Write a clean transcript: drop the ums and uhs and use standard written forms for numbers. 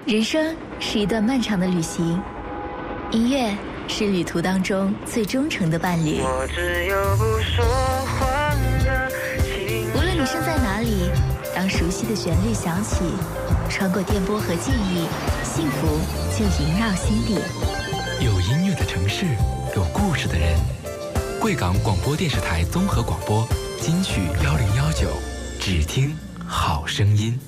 人生是一段漫长的旅行，音乐是旅途当中最忠诚的伴侣。 我只有不说话的情无论你身在哪里，当熟悉的旋律响起，穿过电波和记忆，幸福就萦绕心底。 有音乐的城市，有故事的人。贵港广播电视台综合广播金曲1019，只听好声音。